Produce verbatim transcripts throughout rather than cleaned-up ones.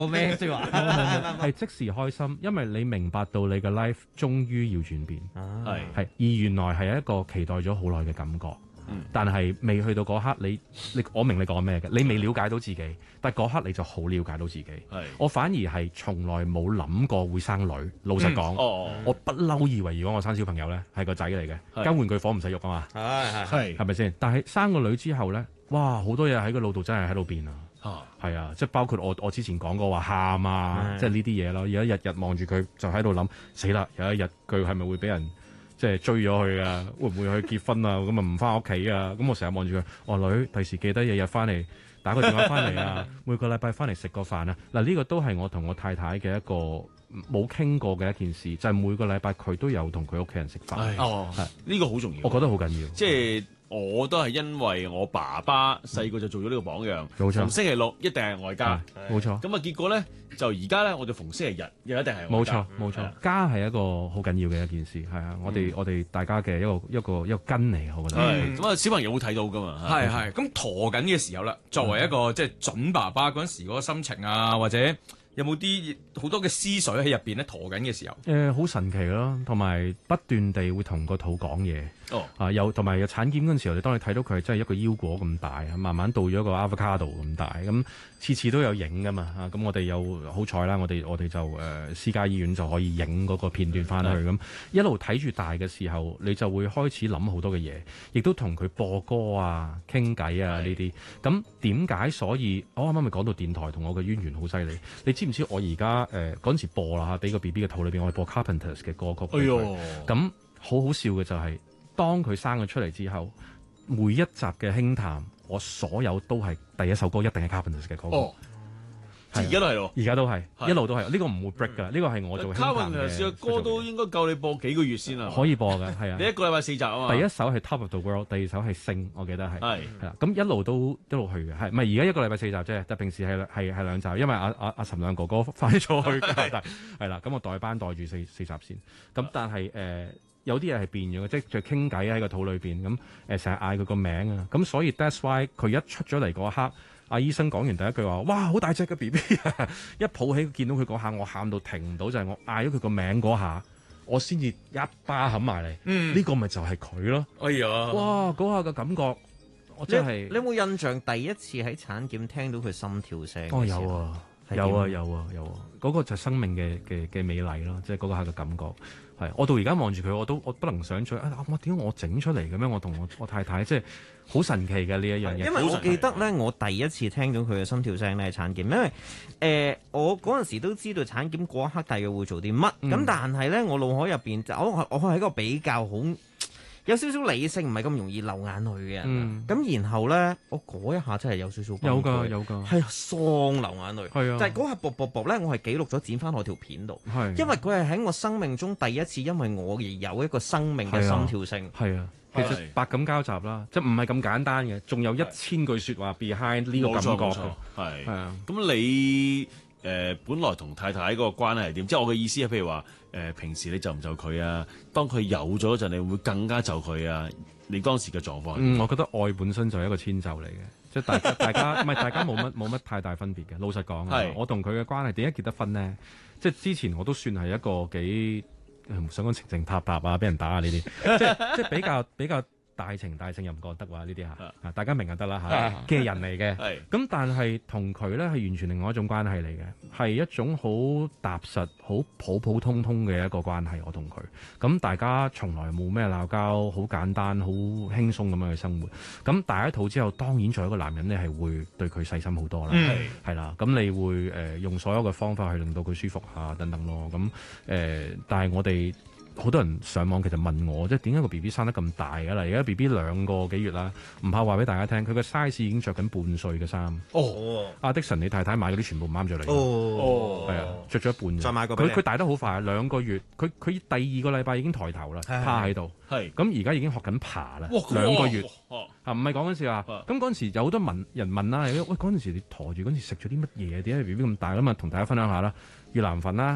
咩説話？ 係即時開心，因為你明白到你嘅 life 終於要轉變， 係係而原來係一個期待咗好耐嘅感覺。 嗯但係未去到嗰刻，你你我明你講咩嘅，你未了解到自己，但係嗰刻你就好了解到自己。 係我反而係從來冇諗過會生女。老實講， 哦， 我不嬲以為如果我生小朋友咧係個仔嚟嘅， 係交玩具火唔使喐啊嘛， 係係係係咪先？但係生個女之後咧，哇好多嘢喺個腦度真係喺度變啊！ 啊係啊，即係包括我我之前講過話喊啊， 係即係呢啲嘢咯。而家日日望住佢就喺度諗，死啦！有一日佢係咪會俾人即係追咗佢啊？會唔會去結婚啊？咁啊唔翻屋企啊？咁我成日望住佢，我女第時記得日日翻嚟打個電話翻嚟啊，每個禮拜翻嚟食個飯啊。嗱呢個都係我同我太太嘅一個冇傾過嘅一件事，就係、每個禮拜佢都有同佢屋企人食飯。 唉哦， 係呢個好重要， 我覺得好緊要。 即係我都係因為我爸爸細個就做咗呢個榜樣， 冇錯逢星期六一定係外家， 冇錯。 咁啊結果咧就而家咧我哋逢星期日又一定係外冇家錯冇錯係啊， 家係一個好緊要嘅一件事，係啊，我哋我哋大家嘅一個一個一個根嚟，我覺得。 係咁啊，小朋友會睇到噶嘛， 係係咁陀緊嘅時候啦，作為一個即係準爸爸嗰陣時嗰個心情啊，或者有冇啲好多嘅思緒喺入邊咧？陀緊嘅時候， 誒好、神奇咯，同埋不斷地會同個肚講嘢。 哦， 啊，有同埋有產檢嗰陣時候，你當你睇到佢係真係一個腰果咁大，慢慢到咗個 avocado 咁大，咁次次都有影噶嘛，啊，咁我哋有好彩啦，我哋我哋就誒、呃、私家醫院就可以影嗰個片段翻去，咁一路睇住大嘅時候，你就會開始諗好多嘅嘢，亦都同佢播歌啊、傾偈啊呢啲。咁點解所以我啱啱咪講到電台同我嘅淵源好犀利？你知唔知我而家誒嗰陣時播啦嚇，俾個 B B 嘅肚裏邊，我係播 Carpenters 嘅歌曲俾佢。 哎呦， 咁好好笑嘅就係、當佢生咗出嚟之後，每一集嘅輕談，我所有都係第一首歌一定係 Carpenters 嘅歌曲。 哦， 係啊而家都係咯。 而家都係係一路都係，呢、個唔會 break 㗎，呢、個係我做輕談 Carpenters 嘅嘅歌都應該夠你播幾個月先啊！ 可以播㗎，係啊你。一個禮拜四集啊嘛。 第一首係 Top of the World，第二首係星，我記得係係係啦。咁一路都一路去嘅，係唔係而家一個禮拜四集啫？但平時係係係兩集，因為阿阿阿陳亮哥哥翻咗去加拿大，係啦。咁我代班代住四四集先。咁但係誒。呃有啲嘢係變咗嘅，即係就傾偈喺個肚裏邊，咁誒成日嗌佢個名啊，咁所以 that's why 佢一出咗嚟嗰刻，阿醫生講完第一句話，哇好大隻嘅 B B 啊！一抱起見到佢嗰下，我喊到停唔到，就係、是、我嗌咗佢個名嗰下，我先至一巴冚埋嚟，呢、 嗯， 個咪就係佢咯！ 哎呀， 哇嗰下嘅感覺，我你真係你有冇印象第一次喺產檢聽到佢心跳聲？ 哦有，啊係有啊點有啊有啊，嗰、個就係生命嘅嘅嘅美麗咯，即係嗰個下嘅感覺。係，我到而家望住佢，我都我不能想象啊！我點解我整出嚟嘅咩？我同我我太太即係好神奇嘅呢一樣嘢。 因為我記得咧，我第一次聽到佢嘅心跳聲咧係產檢，因為誒、呃、我嗰陣時都知道產檢嗰一刻大約會做啲乜，咁、 嗯但係咧我腦海入邊就我我係一個比較好有少少理性，唔係咁容易流眼淚嘅人。 嗯咁、然後咧，我嗰一下真係有少少有㗎㗎有㗎， 係喪流眼淚。 係啊， 就係嗰下卜卜卜咧，我係記錄咗剪翻我條片度， 係因為佢係喺我生命中第一次因為我而有一個生命嘅係啊心跳聲。 係啊，其實係百感交集啦，即係唔係咁簡單嘅，仲有一千句説話 behind 呢個冇感覺錯冇錯嘅， 係係啊， 咁你誒、呃、本來同太太嗰個關係係點？即係我嘅意思係，譬如話誒、呃、平時你就唔就佢啊？當佢有咗嗰陣，你會唔會更加就佢啊？你當時嘅狀況係點？ 嗯，我覺得愛本身就係一個遷就嚟嘅，即係大家大家唔係大家冇乜冇乜太大分別嘅。老實講啊係， 我同佢嘅關係點解結得婚呢？即係之前我都算係一個幾唔想講情情塔塔啊，俾人打啊呢啲，即係即係比較比較大情大性又唔覺得話呢啲嚇，啊大家明就得啦嚇嘅人嚟嘅。 係咁但係同佢咧係完全另外一種關係嚟嘅，係一種好踏實、好普普通通嘅一個關係。我同佢咁大家從來冇咩鬧交，好簡單、好輕鬆咁樣去生活。咁大一肚之後，當然作為一個男人咧係會對佢細心好多啦， 係係啦。咁你會誒、呃、用所有嘅方法去令到佢舒服啊等等咯。咁誒、呃，但係我哋。好多人上網其實問我，即係點解個 B B 生得咁大㗎啦？而家 B B 兩個幾月啦，唔怕話俾大家聽，佢個 size 已經着緊半歲嘅衫。 哦阿迪神，你太太買嗰啲全部唔啱着你。 哦係啊，着咗一半啫。 再買個俾你佢佢大得好快，兩個月，佢佢第二個禮拜已經抬頭啦， 係趴喺度。 係咁而家已經學緊爬啦哇， 兩個月哇啊，唔係講緊笑啊。 啊咁嗰陣時有好多問人問啦，喂嗰陣時你陀住嗰陣時食咗啲乜嘢？點解 B B 咁大咁啊？同大家分享下啦，越南粉啦，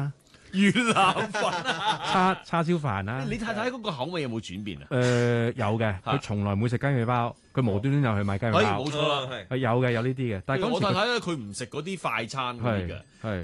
越南粉啊！ 叉叉燒飯啦。 你太太嗰個口味有冇轉變啊？ 誒有嘅，佢從來唔會食雞尾包，佢無端端又去買雞尾哎， 包冇。錯啦。 係有嘅，有呢啲嘅，但係嗰陣時佢我太太咧，佢唔食嗰啲快餐嗰啲嘅。 係係